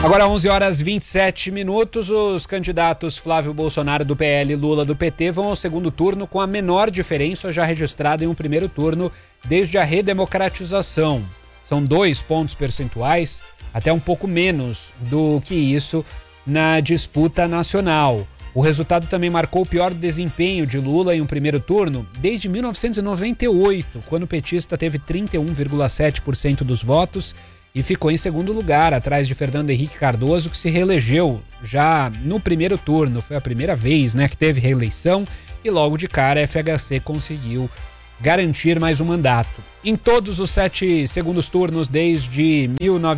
Agora 11 horas 27 minutos, os candidatos Flávio Bolsonaro do PL e Lula do PT vão ao segundo turno com a menor diferença já registrada em um primeiro turno desde a redemocratização. São 2 pontos percentuais, até um pouco menos do que isso na disputa nacional. O resultado também marcou o pior desempenho de Lula em um primeiro turno desde 1998, quando o petista teve 31,7% dos votos e ficou em segundo lugar, atrás de Fernando Henrique Cardoso, que se reelegeu já no primeiro turno. Foi a primeira vez, que teve reeleição e logo de cara a FHC conseguiu garantir mais um mandato. Em todos os 7 segundos turnos desde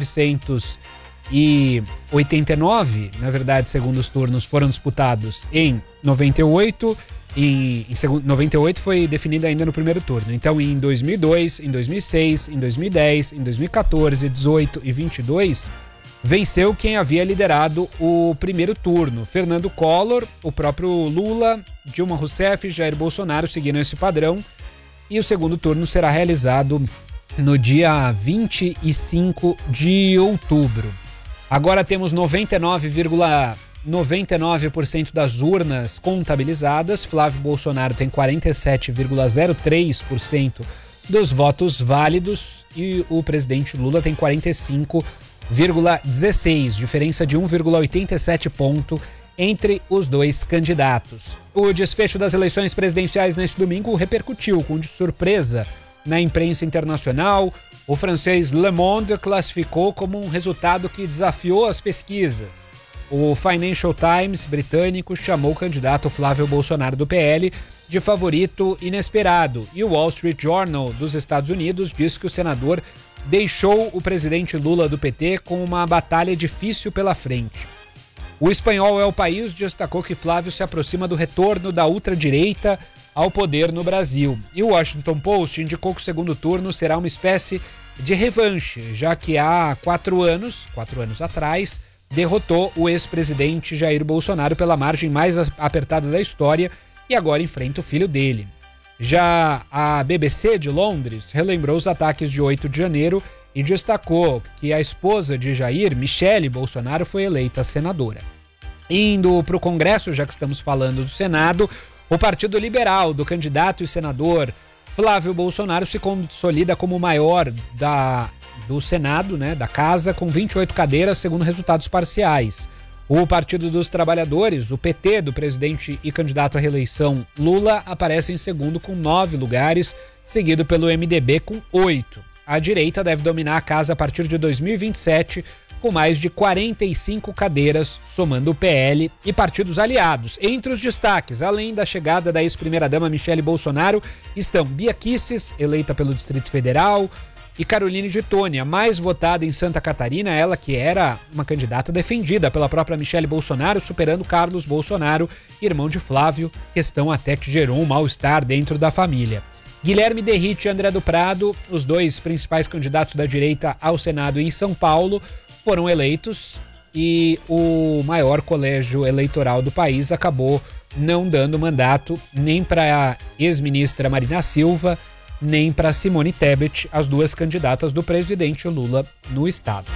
1989, na verdade, segundos turnos foram disputados em 98. Em 98 foi definida ainda no primeiro turno. Então, em 2002, em 2006, em 2010, em 2014, 18 e 22, venceu quem havia liderado o primeiro turno. Fernando Collor, o próprio Lula, Dilma Rousseff e Jair Bolsonaro seguiram esse padrão. E o segundo turno será realizado no dia 25 de outubro. Agora temos 99% das urnas contabilizadas. Flávio Bolsonaro tem 47,03% dos votos válidos e o presidente Lula tem 45,16%, diferença de 1,87 ponto entre os dois candidatos. O desfecho das eleições presidenciais neste domingo repercutiu com surpresa na imprensa internacional. O francês Le Monde classificou como um resultado que desafiou as pesquisas. O Financial Times britânico chamou o candidato Flávio Bolsonaro do PL de favorito inesperado e o Wall Street Journal dos Estados Unidos diz que o senador deixou o presidente Lula do PT com uma batalha difícil pela frente. O Espanhol é o País destacou que Flávio se aproxima do retorno da ultradireita ao poder no Brasil. E o Washington Post indicou que o segundo turno será uma espécie de revanche, já que há 4 anos atrás, derrotou o ex-presidente Jair Bolsonaro pela margem mais apertada da história e agora enfrenta o filho dele. Já a BBC de Londres relembrou os ataques de 8 de janeiro e destacou que a esposa de Jair, Michele Bolsonaro, foi eleita senadora. Indo para o Congresso, já que estamos falando do Senado, o Partido Liberal do candidato e senador Flávio Bolsonaro se consolida como o maior do Senado, da casa, com 28 cadeiras, segundo resultados parciais. O Partido dos Trabalhadores, o PT do presidente e candidato à reeleição Lula, aparece em segundo com 9 lugares, seguido pelo MDB com 8. A direita deve dominar a casa a partir de 2027, com mais de 45 cadeiras, somando o PL e partidos aliados. Entre os destaques, além da chegada da ex-primeira-dama Michele Bolsonaro, estão Bia Kicis, eleita pelo Distrito Federal, e Caroline de Tônia, mais votada em Santa Catarina, ela que era uma candidata defendida pela própria Michele Bolsonaro, superando Carlos Bolsonaro, irmão de Flávio, questão até que gerou um mal-estar dentro da família. Guilherme Derrite e André do Prado, os 2 principais candidatos da direita ao Senado em São Paulo, foram eleitos e o maior colégio eleitoral do país acabou não dando mandato nem para a ex-ministra Marina Silva, nem para Simone Tebet, as 2 candidatas do presidente Lula no estado.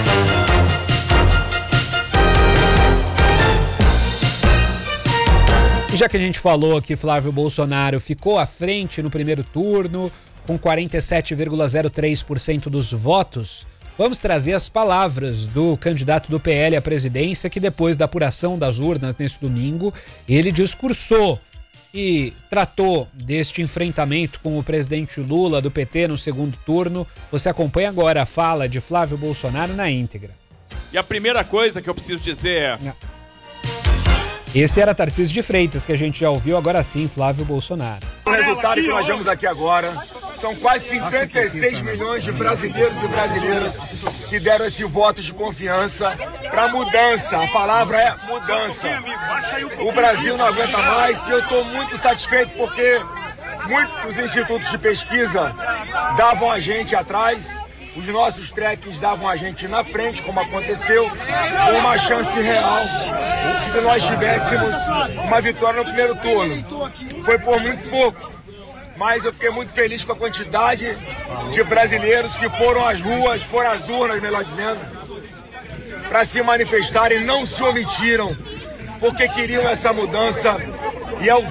Já que a gente falou que Flávio Bolsonaro ficou à frente no primeiro turno, com 47,03% dos votos, vamos trazer as palavras do candidato do PL à presidência, que depois da apuração das urnas nesse domingo, ele discursou e tratou deste enfrentamento com o presidente Lula do PT no segundo turno. Você acompanha agora a fala de Flávio Bolsonaro na íntegra. E a primeira coisa que eu preciso dizer é... Esse era Tarcísio de Freitas, que a gente já ouviu, agora sim, Flávio Bolsonaro. O resultado que nós vemos aqui agora são quase 56 milhões de brasileiros e brasileiras que deram esse voto de confiança para mudança. A palavra é mudança. O Brasil não aguenta mais e eu estou muito satisfeito porque muitos institutos de pesquisa davam a gente atrás. Os nossos trekkings davam a gente na frente, como aconteceu, com uma chance real de que nós tivéssemos uma vitória no primeiro turno. Foi por muito pouco, mas eu fiquei muito feliz com a quantidade de brasileiros que foram às ruas, foram às urnas, melhor dizendo, para se manifestarem não se omitiram, porque queriam essa mudança e é o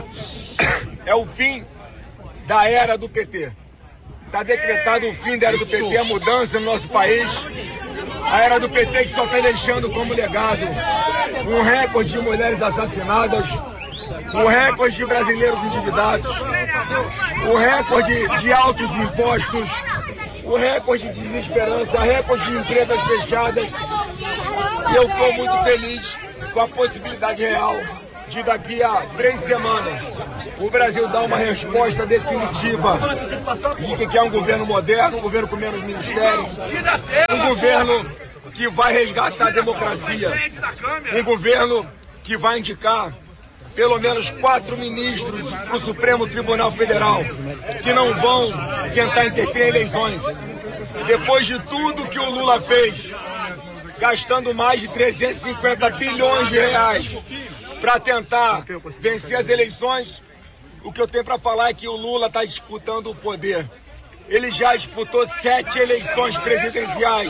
fim da era do PT. Está decretado o fim da era do PT, a mudança no nosso país. A era do PT que só está deixando como legado um recorde de mulheres assassinadas, um recorde de brasileiros endividados, um recorde de altos impostos, um recorde de desesperança, recorde de empresas fechadas. E eu estou muito feliz com a possibilidade real de daqui a 3 semanas o Brasil dar uma resposta definitiva de que é um governo moderno, um governo com menos ministérios, um governo que vai resgatar a democracia, um governo que vai indicar pelo menos 4 ministros para o Supremo Tribunal Federal que não vão tentar interferir em eleições. Depois de tudo que o Lula fez, gastando mais de 350 bilhões de reais para tentar vencer as eleições, o que eu tenho para falar é que o Lula está disputando o poder. Ele já disputou 7 eleições presidenciais.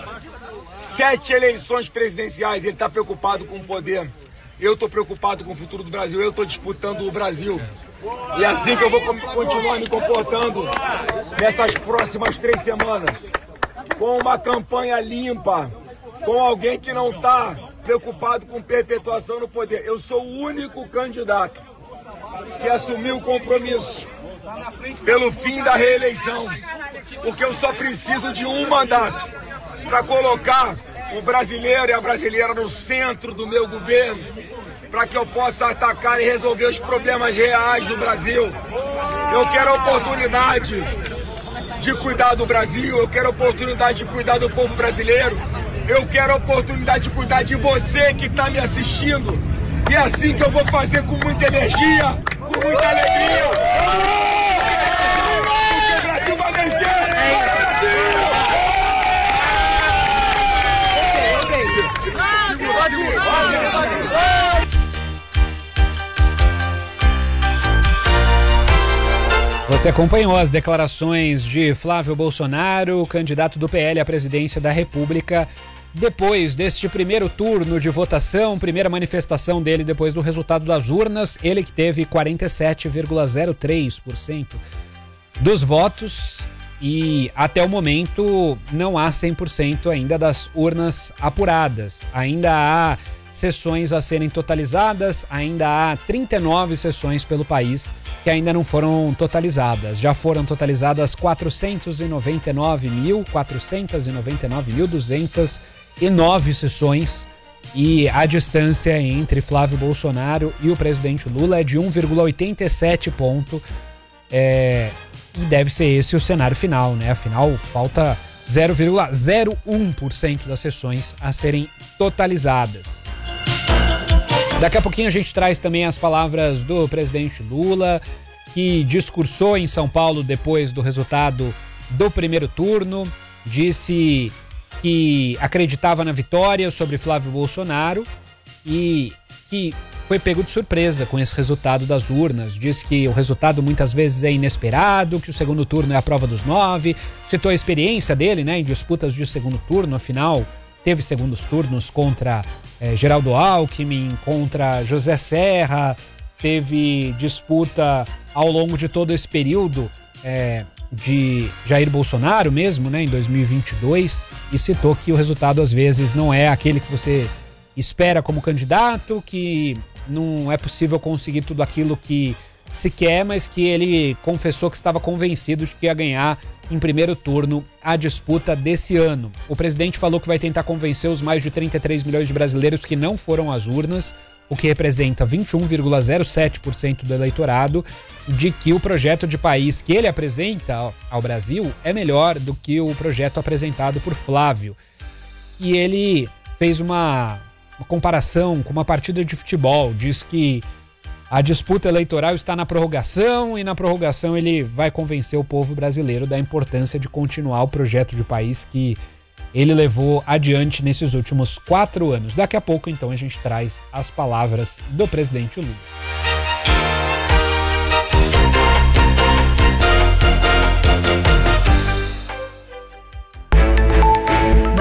7 eleições presidenciais. Ele está preocupado com o poder. Eu estou preocupado com o futuro do Brasil. Eu estou disputando o Brasil. E é assim que eu vou continuar me comportando nessas próximas 3 semanas. Com uma campanha limpa, com alguém que não está preocupado com perpetuação no poder. Eu sou o único candidato que assumiu o compromisso pelo fim da reeleição, porque eu só preciso de um mandato para colocar o brasileiro e a brasileira no centro do meu governo, para que eu possa atacar e resolver os problemas reais do Brasil. Eu quero a oportunidade de cuidar do Brasil, eu quero a oportunidade de cuidar do povo brasileiro, eu quero a oportunidade de cuidar de você que está me assistindo. E é assim que eu vou fazer com muita energia, com muita alegria. Porque o Brasil vai vencer! Você acompanhou as declarações de Flávio Bolsonaro, candidato do PL à presidência da República, depois deste primeiro turno de votação, primeira manifestação dele depois do resultado das urnas, ele que teve 47,03% dos votos e até o momento não há 100% ainda das urnas apuradas. Ainda há sessões a serem totalizadas, ainda há 39 sessões pelo país que ainda não foram totalizadas. Já foram totalizadas 499.209 sessões e a distância entre Flávio Bolsonaro e o presidente Lula é de 1,87 ponto. E deve ser esse o cenário final, né? Afinal, falta 0,01% das sessões a serem totalizadas. Daqui a pouquinho a gente traz também as palavras do presidente Lula, que discursou em São Paulo depois do resultado do primeiro turno, disse que acreditava na vitória sobre Flávio Bolsonaro e que foi pego de surpresa com esse resultado das urnas. Diz que o resultado muitas vezes é inesperado, que o segundo turno é a prova dos 9. Citou a experiência dele, né, em disputas de segundo turno. Afinal, teve segundos turnos contra Geraldo Alckmin, contra José Serra. Teve disputa ao longo de todo esse período de Jair Bolsonaro mesmo, né, em 2022. E citou que o resultado às vezes não é aquele que você espera como candidato, que não é possível conseguir tudo aquilo que se quer, mas que ele confessou que estava convencido de que ia ganhar em primeiro turno a disputa desse ano. O presidente falou que vai tentar convencer os mais de 33 milhões de brasileiros que não foram às urnas, o que representa 21,07% do eleitorado, de que o projeto de país que ele apresenta ao Brasil é melhor do que o projeto apresentado por Flávio. E ele fez uma comparação com uma partida de futebol, diz que a disputa eleitoral está na prorrogação e na prorrogação ele vai convencer o povo brasileiro da importância de continuar o projeto de país que ele levou adiante nesses últimos 4 anos. Daqui a pouco, então, a gente traz as palavras do presidente Lula.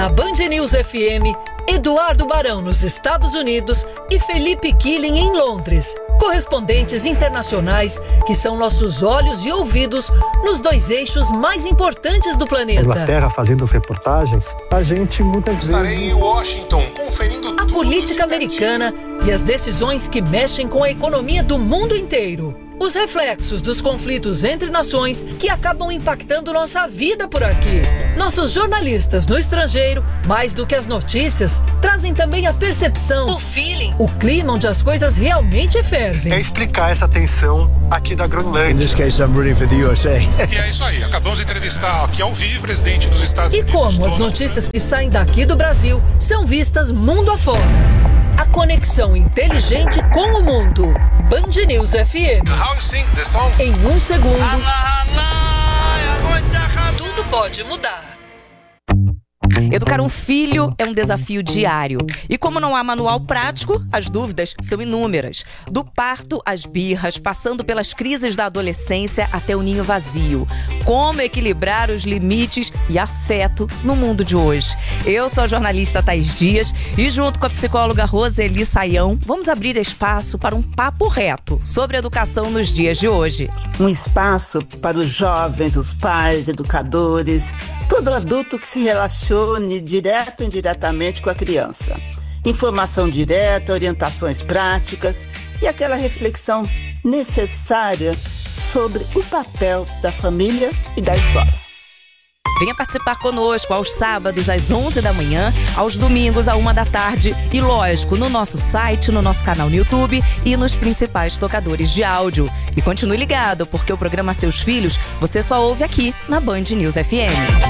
na Band News FM, Eduardo Barão nos Estados Unidos e Felipe Killing em Londres. Correspondentes internacionais que são nossos olhos e ouvidos nos 2 eixos mais importantes do planeta. Inglaterra fazendo as reportagens, a gente muitas vezes... Estarei em Washington conferindo a política americana e as decisões que mexem com a economia do mundo inteiro. Os reflexos dos conflitos entre nações que acabam impactando nossa vida por aqui. Nossos jornalistas no estrangeiro, mais do que as notícias, trazem também a percepção, o feeling, o clima onde as coisas realmente fervem. É explicar essa tensão aqui da Groenlândia. In this case, I'm rooting for the USA. E é isso aí, acabamos de entrevistar aqui ao vivo o presidente dos Estados Unidos. E como as notícias que saem daqui do Brasil são vistas mundo afora. A conexão inteligente com o mundo. Band News FM. How you sing the song? Em 1 segundo, tudo pode mudar. Educar um filho é um desafio diário. E como não há manual prático, as dúvidas são inúmeras. Do parto às birras, passando pelas crises da adolescência até o ninho vazio. Como equilibrar os limites e afeto no mundo de hoje? Eu sou a jornalista Thaís Dias e junto com a psicóloga Roseli Saião, vamos abrir espaço para um papo reto sobre educação nos dias de hoje. Um espaço para os jovens, os pais, educadores, todo adulto que se relacione direto ou indiretamente com a criança. Informação direta, orientações práticas e aquela reflexão necessária sobre o papel da família e da escola. Venha participar conosco aos sábados às 11 da manhã, aos domingos à 1 da tarde e, lógico, no nosso site, no nosso canal no YouTube e nos principais tocadores de áudio. E continue ligado, porque o programa Seus Filhos você só ouve aqui na Band News FM.